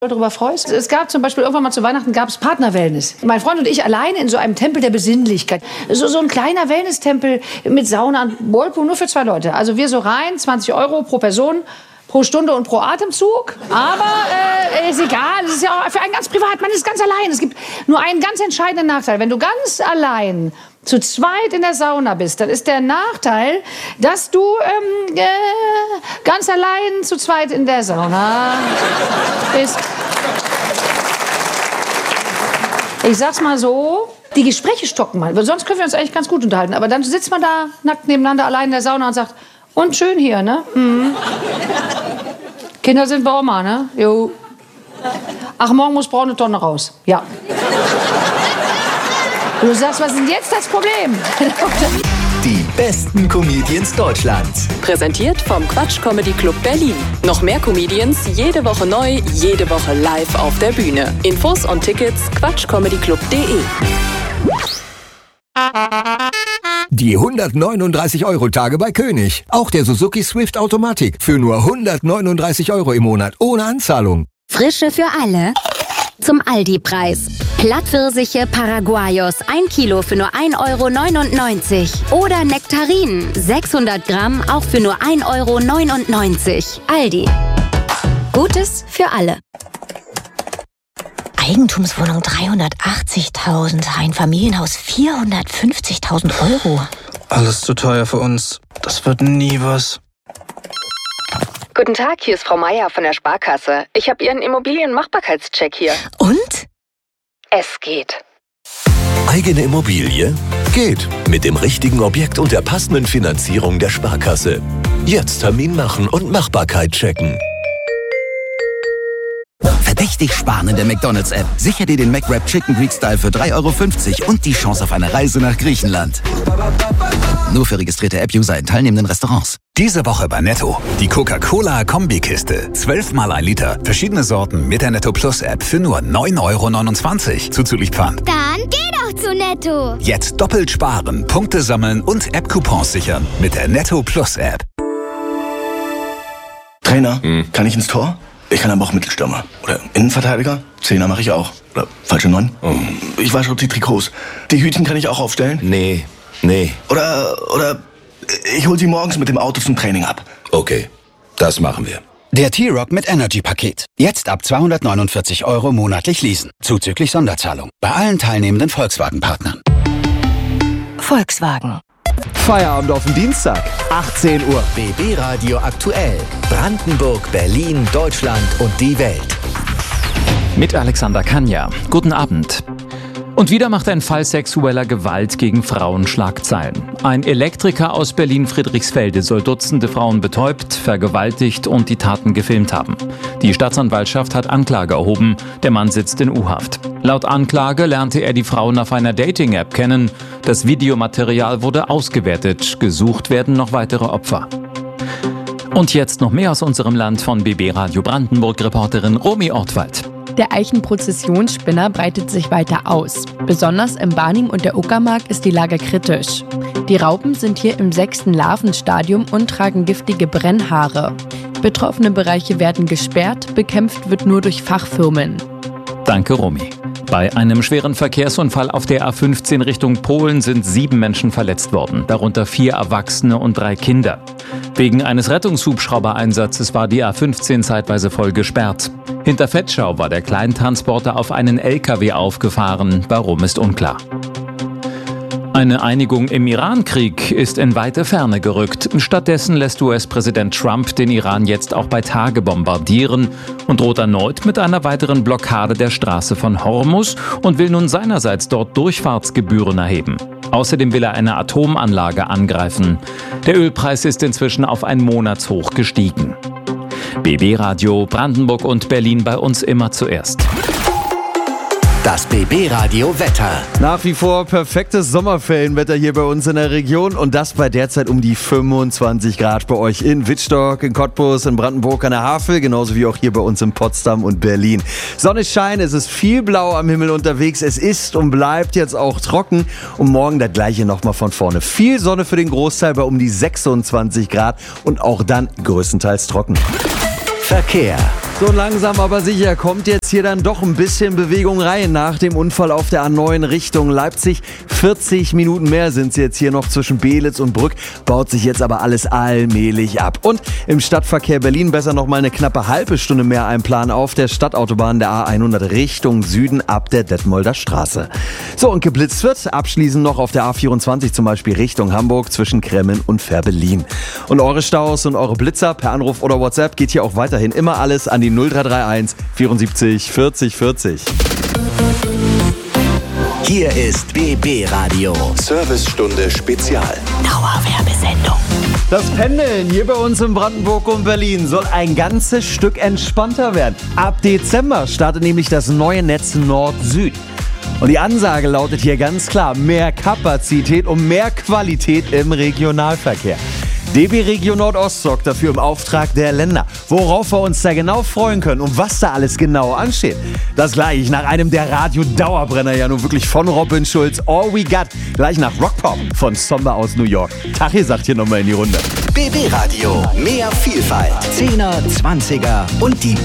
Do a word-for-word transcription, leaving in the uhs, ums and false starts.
darüber freust. Es gab zum Beispiel irgendwann mal zu Weihnachten gab es Partner-Wellness. Mein Freund und ich alleine in so einem Tempel der Besinnlichkeit. So, so ein kleiner Wellness-Tempel mit Sauna und Whirlpool nur für zwei Leute. Also wir so rein, zwanzig Euro pro Person, pro Stunde und pro Atemzug. Aber äh, ist egal, es ist ja auch für einen ganz privat, man ist ganz allein. Es gibt nur einen ganz entscheidenden Nachteil. Wenn du ganz allein zu zweit in der Sauna bist, dann ist der Nachteil, dass du ähm, äh, ganz allein zu zweit in der Sauna bist. Ich sag's mal so, die Gespräche stocken mal, weil sonst können wir uns eigentlich ganz gut unterhalten. Aber dann sitzt man da nackt nebeneinander allein in der Sauna und sagt, und schön hier, ne? Mhm. Kinder sind bei Oma, ne? Jo. Ach, morgen muss braune Tonne raus. Ja. Du sagst, was ist denn jetzt das Problem? Die besten Comedians Deutschlands. Präsentiert vom Quatsch Comedy Club Berlin. Noch mehr Comedians, jede Woche neu, jede Woche live auf der Bühne. Infos und Tickets quatschcomedyclub punkt de. Die hundertneununddreißig Euro Tage bei König. Auch der Suzuki Swift Automatik für nur hundertneununddreißig Euro im Monat ohne Anzahlung. Frische für alle. Zum Aldi-Preis. Plattpfirsiche Paraguayos, ein Kilo für nur ein Euro neunundneunzig. Oder Nektarinen, sechshundert Gramm, auch für nur ein Euro neunundneunzig. Aldi. Gutes für alle. Eigentumswohnung dreihundertachtzigtausend, ein Familienhaus vierhundertfünfzigtausend Euro. Alles zu teuer für uns. Das wird nie was. Guten Tag, hier ist Frau Meier von der Sparkasse. Ich habe Ihren Immobilienmachbarkeitscheck hier. Und? Es geht. Eigene Immobilie? Geht. Mit dem richtigen Objekt und der passenden Finanzierung der Sparkasse. Jetzt Termin machen und Machbarkeit checken. Verdächtig sparen in der McDonald's-App. Sicher dir den McWrap Chicken Greek Style für drei Euro fünfzig und die Chance auf eine Reise nach Griechenland. Nur für registrierte App-User in teilnehmenden Restaurants. Diese Woche bei Netto. Die Coca-Cola-Kombikiste. zwölf mal ein Liter. Verschiedene Sorten mit der Netto Plus App für nur neun Euro neunundzwanzig. Zuzüglich Pfand. Dann geh doch zu Netto. Jetzt doppelt sparen, Punkte sammeln und App-Coupons sichern mit der Netto Plus App. Trainer, hm. kann ich ins Tor? Ich kann aber auch Mittelstürmer. Oder Innenverteidiger. Zehner mache ich auch. Oder falsche Neun. Oh. Ich wasche die Trikots. Die Hütchen kann ich auch aufstellen. Nee, nee. Oder, oder ich hol sie morgens mit dem Auto zum Training ab. Okay, das machen wir. Der T-Rock mit Energy-Paket. Jetzt ab zweihundertneunundvierzig Euro monatlich leasen. Zuzüglich Sonderzahlung. Bei allen teilnehmenden Volkswagen-Partnern. Volkswagen. Feierabend auf den Dienstag, achtzehn Uhr. B B Radio aktuell. Brandenburg, Berlin, Deutschland und die Welt. Mit Alexander Kanja. Guten Abend. Und wieder macht ein Fall sexueller Gewalt gegen Frauen Schlagzeilen. Ein Elektriker aus Berlin-Friedrichsfelde soll Dutzende Frauen betäubt, vergewaltigt und die Taten gefilmt haben. Die Staatsanwaltschaft hat Anklage erhoben. Der Mann sitzt in U-Haft. Laut Anklage lernte er die Frauen auf einer Dating-App kennen. Das Videomaterial wurde ausgewertet. Gesucht werden noch weitere Opfer. Und jetzt noch mehr aus unserem Land von B B Radio Brandenburg-Reporterin Romy Ortwald. Der Eichenprozessionsspinner breitet sich weiter aus. Besonders im Barnim und der Uckermark ist die Lage kritisch. Die Raupen sind hier im sechsten Larvenstadium und tragen giftige Brennhaare. Betroffene Bereiche werden gesperrt, bekämpft wird nur durch Fachfirmen. Danke, Romy. Bei einem schweren Verkehrsunfall auf der A fünfzehn Richtung Polen sind sieben Menschen verletzt worden, darunter vier Erwachsene und drei Kinder. Wegen eines Rettungshubschraubereinsatzes war die A fünfzehn zeitweise voll gesperrt. Hinter Vetschau war der Kleintransporter auf einen L K W aufgefahren. Warum, ist unklar. Eine Einigung im Iran-Krieg ist in weite Ferne gerückt. Stattdessen lässt U S-Präsident Trump den Iran jetzt auch bei Tage bombardieren und droht erneut mit einer weiteren Blockade der Straße von Hormuz und will nun seinerseits dort Durchfahrtsgebühren erheben. Außerdem will er eine Atomanlage angreifen. Der Ölpreis ist inzwischen auf ein Monatshoch gestiegen. B B Radio Brandenburg und Berlin bei uns immer zuerst. Das B B Radio Wetter. Nach wie vor perfektes Sommerferienwetter hier bei uns in der Region und das bei derzeit um die fünfundzwanzig Grad bei euch in Wittstock, in Cottbus, in Brandenburg an der Havel, genauso wie auch hier bei uns in Potsdam und Berlin. Sonne scheint, es ist viel blau am Himmel unterwegs, es ist und bleibt jetzt auch trocken und morgen das gleiche nochmal von vorne. Viel Sonne für den Großteil bei um die sechsundzwanzig Grad und auch dann größtenteils trocken. Verkehr. So langsam aber sicher kommt jetzt hier dann doch ein bisschen Bewegung rein nach dem Unfall auf der A neun Richtung Leipzig. vierzig Minuten mehr sind es jetzt hier noch zwischen Beelitz und Brück, baut sich jetzt aber alles allmählich ab. Und im Stadtverkehr Berlin besser noch mal eine knappe halbe Stunde mehr einplanen auf der Stadtautobahn der A hundert Richtung Süden ab der Detmolder Straße. So, und geblitzt wird abschließend noch auf der A vierundzwanzig zum Beispiel Richtung Hamburg zwischen Kremmen und Fährberlin. Und eure Staus und eure Blitzer per Anruf oder WhatsApp geht hier auch weiterhin immer alles an die null drei drei eins vierundsiebzig vierzig vierzig. Hier ist B B Radio. Servicestunde Spezial. Dauerwerbesendung. Das Pendeln hier bei uns in Brandenburg und Berlin soll ein ganzes Stück entspannter werden. Ab Dezember startet nämlich das neue Netz Nord-Süd. Und die Ansage lautet hier ganz klar: mehr Kapazität und mehr Qualität im Regionalverkehr. D B Regio Nordost sorgt dafür im Auftrag der Länder. Worauf wir uns da genau freuen können und was da alles genau ansteht, das gleich nach einem der Radio-Dauerbrenner, ja nun wirklich von Robin Schulz, All We Got, gleich nach Rockpop von Somber aus New York. Tachi sagt hier nochmal in die Runde. B B Radio. Mehr Vielfalt. Zehner, Zwanziger und die